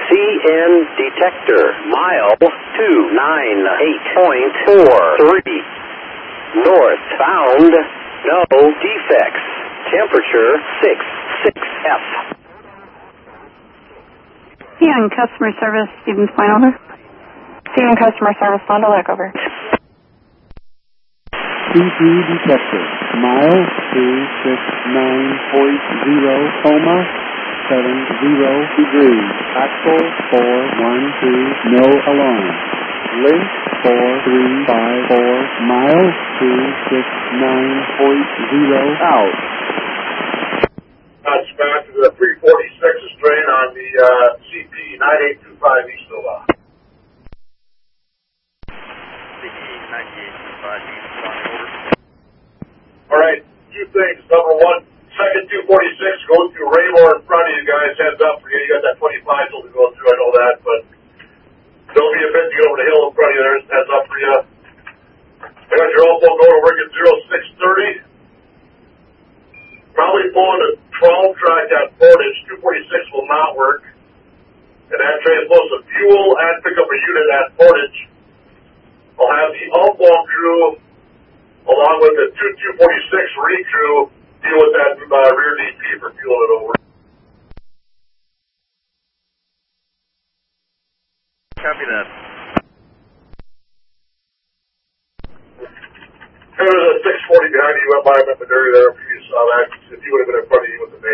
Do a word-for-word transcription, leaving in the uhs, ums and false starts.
C N detector, mile two nine eight point four three. North bound, no defects. Temperature six six F. C N Customer Service, Stevens Point, over. C N Customer Service, Fond du Lac, over. C P detector, mile two six nine point zero, coma, seven zero degrees. Axle four one two, no alarm. Link four three five four, mile two six nine point zero, out. That's back to the three forty-six strain on the uh, C P nine eight two five East Nova. C P nine eight two five East Nova, over. All right, two things. Number one, second two forty-six goes through Raymore in front of you guys. Heads up for you. You got that twenty-five still to go through. I know that, but there'll be a bit to get over the hill in front of you there. Heads up for you. I got your elbow going to work at zero six thirty. Probably pulling a twelve track at Portage. two forty-six will not work. And that train's supposed to fuel and pick up a unit at Portage. I'll have the outbound crew, along with the two two forty-six recrew, deal with that uh, rear D P for fueling it over. Copy that. There was a six forty behind you, went by him at Missouri there. If you saw that, if you would have been in front of you with the